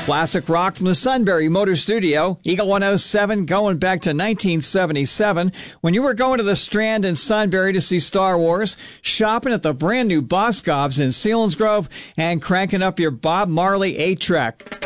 Classic rock from the Sunbury Motor Studio. Eagle 107 going back to 1977 when you were going to the Strand in Sunbury to see Star Wars, shopping at the brand new Boscov's in Selinsgrove, and cranking up your Bob Marley 8-track.